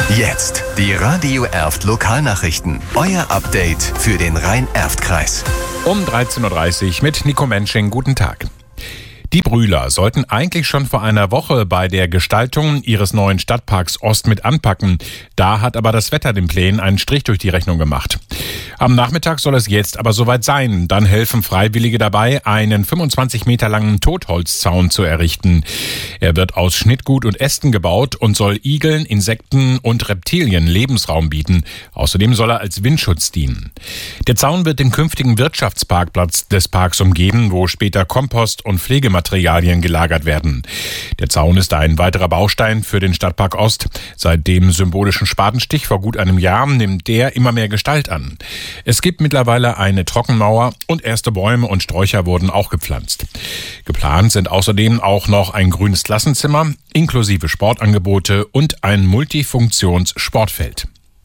Jetzt die Radio Erft Lokalnachrichten. Euer Update für den Rhein-Erft-Kreis. Um 13.30 Uhr mit Nico Mensching. Guten Tag. Die Brühler sollten eigentlich schon vor einer Woche bei der Gestaltung ihres neuen Stadtparks Ost mit anpacken. Da hat aber das Wetter den Plänen einen Strich durch die Rechnung gemacht. Am Nachmittag soll es jetzt aber soweit sein. Dann helfen Freiwillige dabei, einen 25 Meter langen Totholzzaun zu errichten. Er wird aus Schnittgut und Ästen gebaut und soll Igeln, Insekten und Reptilien Lebensraum bieten. Außerdem soll er als Windschutz dienen. Der Zaun wird den künftigen Wirtschaftsparkplatz des Parks umgeben, wo später Kompost und Pflegematerialien gelagert werden. Der Zaun ist ein weiterer Baustein für den Stadtpark Ost. Seit dem symbolischen Spatenstich vor gut einem Jahr nimmt der immer mehr Gestalt an. Es gibt mittlerweile eine Trockenmauer und erste Bäume und Sträucher wurden auch gepflanzt. Geplant sind außerdem auch noch ein grünes Klassenzimmer, inklusive Sportangebote und ein Multifunktions-Sportfeld.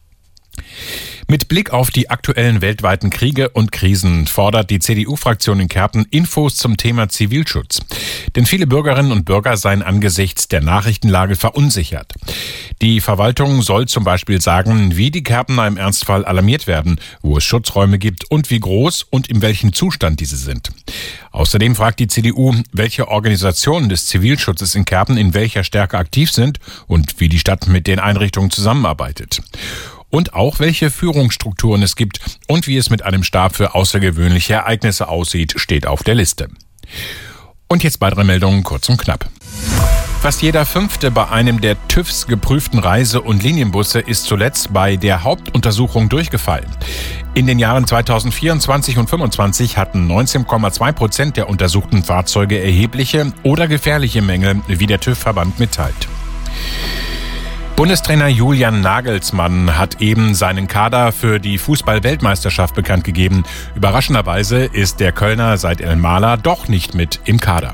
Mit Blick auf die aktuellen weltweiten Kriege und Krisen fordert die CDU-Fraktion in Kerpen Infos zum Thema Zivilschutz. Denn viele Bürgerinnen und Bürger seien angesichts der Nachrichtenlage verunsichert. Die Verwaltung soll zum Beispiel sagen, wie die Kerpener im Ernstfall alarmiert werden, wo es Schutzräume gibt und wie groß und in welchem Zustand diese sind. Außerdem fragt die CDU, welche Organisationen des Zivilschutzes in Kerpen in welcher Stärke aktiv sind und wie die Stadt mit den Einrichtungen zusammenarbeitet. Und auch welche Führungsstrukturen es gibt und wie es mit einem Stab für außergewöhnliche Ereignisse aussieht, steht auf der Liste. Und jetzt weitere Meldungen kurz und knapp. Fast jeder Fünfte bei einem der TÜVs geprüften Reise- und Linienbusse ist zuletzt bei der Hauptuntersuchung durchgefallen. In den Jahren 2024 und 2025 hatten 19,2% der untersuchten Fahrzeuge erhebliche oder gefährliche Mängel, wie der TÜV-Verband mitteilt. Bundestrainer Julian Nagelsmann hat eben seinen Kader für die Fußball-Weltmeisterschaft bekannt gegeben. Überraschenderweise ist der Kölner Said El-Mahler doch nicht mit im Kader.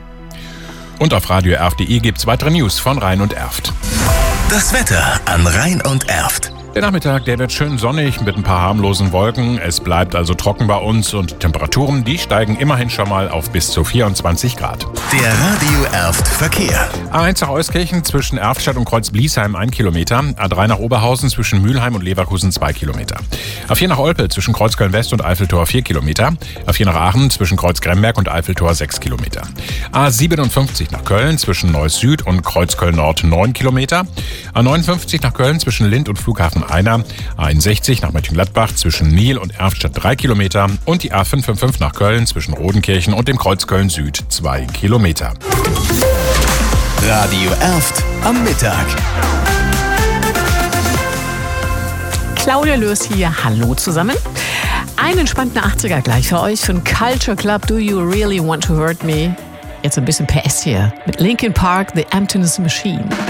Und auf radioerft.de gibt's weitere News von Rhein und Erft. Das Wetter an Rhein und Erft. Der Nachmittag, der wird schön sonnig mit ein paar harmlosen Wolken. Es bleibt also trocken bei uns und Temperaturen, die steigen immerhin schon mal auf bis zu 24 Grad. Der Radio Erft Verkehr. A1 nach Euskirchen zwischen Erftstadt und Kreuz-Bliesheim 1 Kilometer. A3 nach Oberhausen zwischen Mülheim und Leverkusen 2 Kilometer. A4 nach Olpe zwischen Kreuzköln-West und Eiffeltor 4 Kilometer. A4 nach Aachen zwischen Kreuz-Gremberg und Eiffeltor 6 Kilometer. A57 nach Köln zwischen Neuss Süd und Kreuzköln-Nord 9 Kilometer. A59 nach Köln zwischen Lindt und Flughafen Einer, A61 nach Mönchengladbach zwischen Niel und Erftstadt 3 Kilometer und die A555 nach Köln zwischen Rodenkirchen und dem Kreuz Köln Süd 2 Kilometer. Radio Erft am Mittag. Claudia Lörs hier, hallo zusammen. Einen entspannten 80er gleich für euch von Culture Club, Do You Really Want to Hurt Me? Jetzt ein bisschen PS hier mit Linkin Park, The Emptiness Machine.